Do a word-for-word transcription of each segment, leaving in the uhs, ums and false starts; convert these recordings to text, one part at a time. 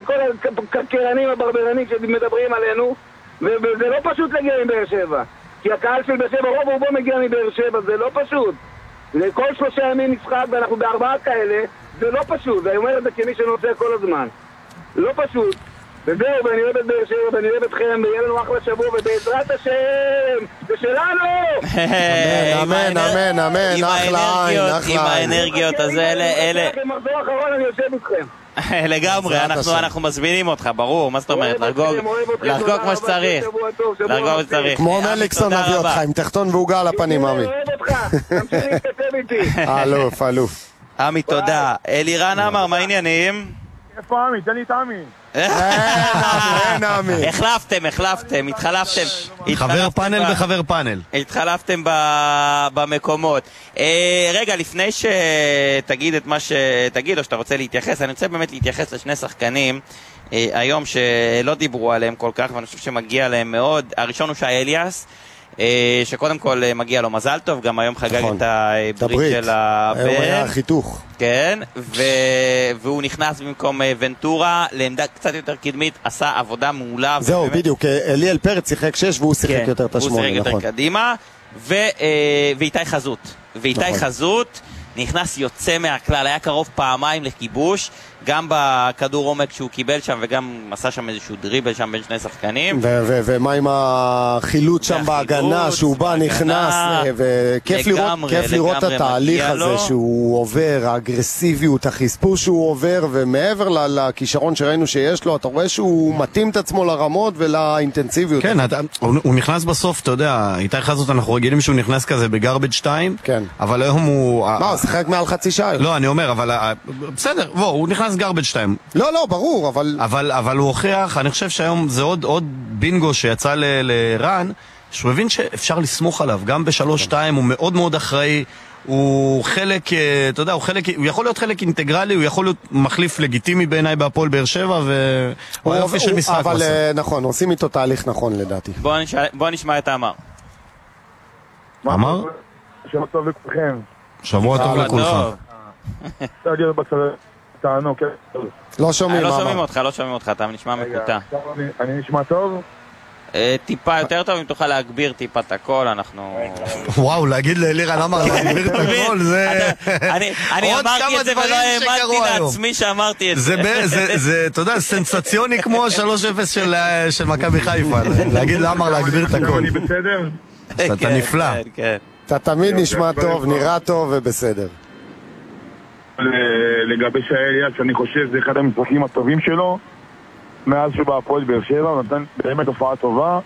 כל הקרקרנים הברברנים שמדברים עלינו, וזה לא פשוט להגיע מבאר שבע, כי הקהל של באר שבע רוב רובו מגיע מבאר שבע, זה לא פשוט. כל שלושה ימים משחק ואנחנו בארבעה כאלה, זה לא פשוט, ואני אומר את זה כמי שנוסע כל הזמן. לא פשוט. וזהו, ואני אוהב את באר שבע, ואני אוהב אתכם, ויהיה לנו אחלה שבוע, ובעזרת השם, זה שלנו! אמן, אמן, אמן, אחלה עין, אחלה עם האנרגיות, אז אלה, אלה... מחזור אחרון אני יושב איתכם. לגמרי, אנחנו מזמינים אותך, ברור, מה זאת אומרת, לחגוג כמו שצריך, לחגוג כמו שצריך. כמו מליקסון נביא אותך, עם תחתון והוגה על הפנים, עמי. אוהב אותך, תמשיך להתכתב איתי. אלוף, אלוף. עמי, תודה. אלירן אמר, מה העניינים? איפה עמי? תן לי את עמי. אין עמי. החלפתם, החלפתם, התחלפתם. חבר פאנל וחבר פאנל. התחלפתם במקומות. רגע, לפני שתגיד את מה שתגיד, או שאתה רוצה להתייחס, אני רוצה באמת להתייחס לשני שחקנים היום שלא דיברו עליהם כל כך, ואני חושב שמגיע להם מאוד. הראשון הוא שי אליאס, שקודם כל מגיע לו מזל טוב, גם היום חגג את הברית של הבן. היום היה חיתוך. כן, והוא נכנס במקום ונטורה לעמדה קצת יותר קדמית, עשה עבודה מעולה. זהו, בדיוק, אליאל פרץ שיחק שש והוא שיחק יותר את השמונה, נכון. הוא שיחק יותר קדימה, ואיתי חזות. ואיתי חזות נכנס יוצא מהכלל, היה קרוב פעמיים לכיבוש, גם בכדור עומק שהוא קיבל שם, וגם עשה שם איזשהו דריבל שם בין שני שחקנים. ומה עם החילוץ שם בהגנה, שהוא בא, נכנס, וכיף לראות את התהליך הזה שהוא עובר, האגרסיביות, החספוש שהוא עובר, ומעבר לכישרון שראינו שיש לו, אתה רואה שהוא מתאים את עצמו לרמות ולאינטנסיביות. כן, הוא נכנס בסוף, אתה יודע, איתי חזות, אנחנו רגילים שהוא נכנס כזה בגרבג' שתיים, אבל היום הוא... מה, הוא שחק מעל חצי שעה? לא, אני אומר, אבל בסדר, בוא, הוא נכנס גרבג' שתיים. לא, לא, ברור, אבל... אבל, אבל הוא הוכיח, אני חושב שהיום זה עוד, עוד בינגו שיצא ל, לרן, שהוא הבין שאפשר לסמוך עליו, גם בשלוש שתיים הוא מאוד מאוד אחראי, הוא חלק, אתה יודע, הוא חלק, הוא יכול להיות חלק אינטגרלי, הוא יכול להיות מחליף לגיטימי בעיניי בהפועל באר שבע, והוא היופי של משחק. אבל בסדר. נכון, עושים איתו תהליך נכון לדעתי. בוא נשמע, בוא נשמע את האמר. אמר? שבוע טוב לכולכם. שבוע טוב לכולך. תענו, כן. לא שומעים, לא שומעים אותך, לא שומעים אותך, אתה נשמע מקוטע. אני נשמע טוב? טיפה יותר טוב, אם תוכל להגביר טיפה את הכל, אנחנו... וואו, להגיד לאלירן אמר להגביר את הכל, זה... אני אמרתי את זה ולא האמנתי לעצמי שאמרתי את זה. זה, אתה יודע, סנסציוני כמו שלוש אפס של מכבי חיפה, להגיד לאמר להגביר את הכל. אני בסדר? אתה נפלא. אתה תמיד נשמע טוב, נראה טוב ובסדר. לגבי שי אליאס, אני חושב שזה אחד המשחקים הטובים שלו מאז שהוא בהפועל באר שבע, נתן באמת הופעה טובה.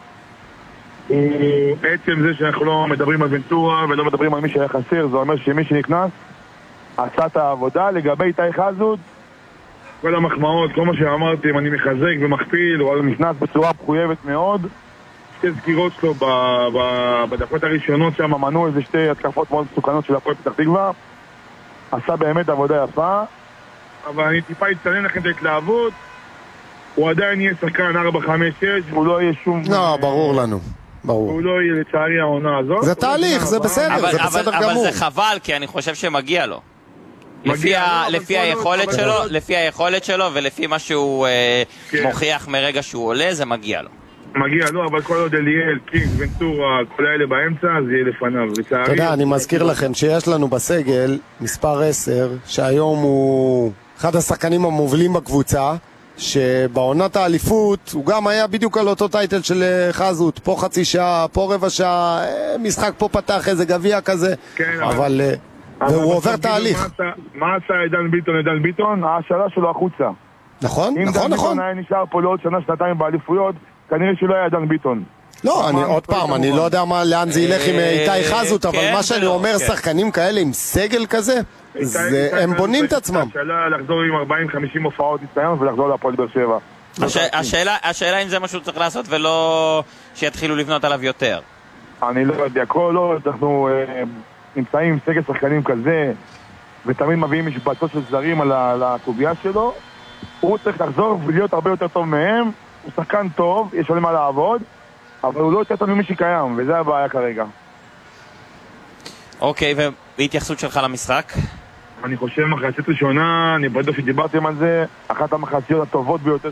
בעצם זה שאנחנו לא מדברים על ונטורה ולא מדברים על מי שהיה חסר, זה אומר שמי שנכנס עשה את העבודה. לגבי איתי חזות, כל המחמאות, כל מה שאמרתי, אני מחזק ומכפיל, הוא נכנס בצורה מחויבת מאוד. שתי סגירות שלו בדקות הראשונות שם מנעו איזה שתי התקפות מאוד מסוכנות של הפועל פתח תקווה, עשה באמת עבודה יפה, אבל אני טיפה אצטנן לכם את ההתלהבות. הוא עדיין יהיה שחקן ארבע חמש שש, הוא לא יהיה שום... לא, ברור לנו, ברור. הוא לא יהיה לצערי העונה הזאת. זה תהליך, זה בסדר, זה בסדר גמור. אבל זה חבל, כי אני חושב שמגיע לו. לפי היכולת שלו, לפי היכולת שלו ולפי מה שהוא מוכיח מרגע שהוא עולה, זה מגיע לו. מגיע לו, אבל כל עוד אליאל, קינג, ונטורה, כל האלה באמצע, אז יהיה לפניו. אתה יודע, אני מזכיר לכם שיש לנו בסגל מספר עשר, שהיום הוא אחד השחקנים המובילים בקבוצה, שבעונת האליפות הוא גם היה בדיוק על אותו טייטל של חזות, פה חצי שעה, פה רבע שעה, משחק פה פתח איזה גביע כזה, אבל... והוא עובר תהליך. מה עשה עידן ביטון, עידן ביטון? ההשאלה שלו החוצה. נכון, נכון, נכון. אם עידן ביטון היה נשאר פה לעוד שנה, שנתיים באליפויות, כנראה שלא היה עידן ביטון. לא, עוד פעם, אני לא יודע לאן זה ילך עם איתי חזות, אבל מה שאני אומר, שחקנים כאלה עם סגל כזה, הם בונים את עצמם. השאלה לחזור עם ארבעים חמישים הופעות ניסיון ולחזור להפועל באר שבע. השאלה אם זה מה שהוא צריך לעשות ולא שיתחילו לבנות עליו יותר. אני לא יודע, כל עוד אנחנו נמצאים עם סגל שחקנים כזה ותמיד מביאים משבצות של זרים על הקובייה שלו, הוא צריך לחזור ולהיות הרבה יותר טוב מהם. הוא שחקן טוב, יש עליהם מה לעבוד, אבל הוא לא יותר טוב ממי שקיים, וזה הבעיה כרגע. אוקיי, והתייחסות שלך למשחק? אני חושב מחצית ראשונה, אני בטוח שדיברתם על זה, אחת המחציות הטובות ביותר